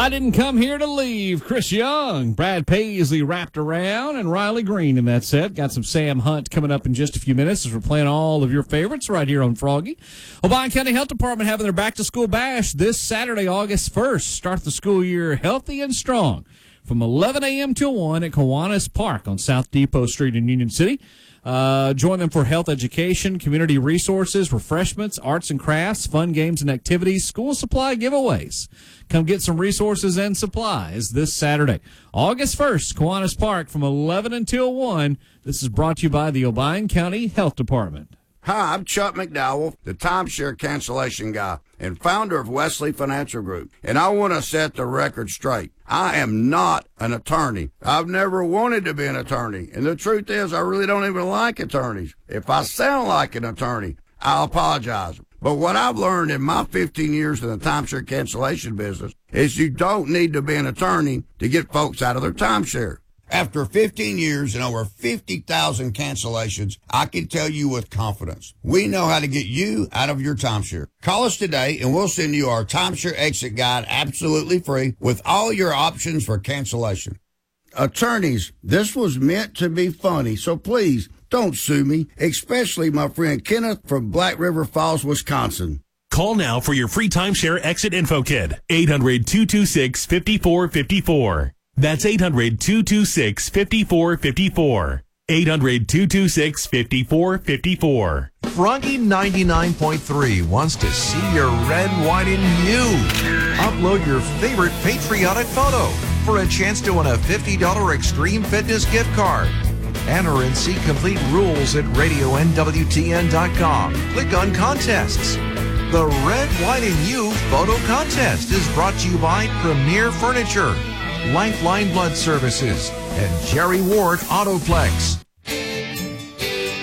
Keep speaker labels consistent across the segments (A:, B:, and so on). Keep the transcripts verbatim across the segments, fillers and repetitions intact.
A: I didn't come here to leave. Chris Young, Brad Paisley wrapped around, and Riley Green in that set. Got some Sam Hunt coming up in just a few minutes as we're playing all of your favorites right here on Froggy. Obion County Health Department having their back-to-school bash this Saturday, August first. Start the school year healthy and strong from eleven a.m. till one at Kiwanis Park on South Depot Street in Union City. Uh, join them for health education, community resources, refreshments, arts and crafts, fun games and activities, school supply giveaways. Come get some resources and supplies this Saturday, August first, Kiwanis Park from eleven until one. This is brought to you by the Obion County Health Department.
B: Hi, I'm Chuck McDowell, the timeshare cancellation guy and founder of Wesley Financial Group, and I want to set the record straight. I am not an attorney. I've never wanted to be an attorney, and the truth is I really don't even like attorneys. If I sound like an attorney, I'll apologize. But what I've learned in my fifteen years in the timeshare cancellation business is you don't need to be an attorney to get folks out of their timeshare. After fifteen years and over fifty thousand cancellations, I can tell you with confidence, we know how to get you out of your timeshare. Call us today and we'll send you our timeshare exit guide absolutely free with all your options for cancellation. Attorneys, this was meant to be funny, so please don't sue me, especially my friend Kenneth from Black River Falls, Wisconsin.
C: Call now for your free timeshare exit info kit. eight hundred, two two six, five four five four. That's eight hundred, two two six, five four five four. eight hundred, two two six, five four five four.
D: Froggy ninety-nine point three wants to see your red, white, and you. Upload your favorite patriotic photo for a chance to win a fifty dollars Extreme Fitness gift card. Enter and see complete rules at radio N W T N dot com. Click on contests. The Red, White, and You photo contest is brought to you by Premier Furniture, Lifeline Blood Services, and Jerry Ward Autoplex.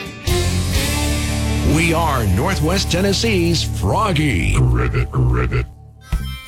D: We are Northwest Tennessee's Froggy.
E: Ribbit, ribbit.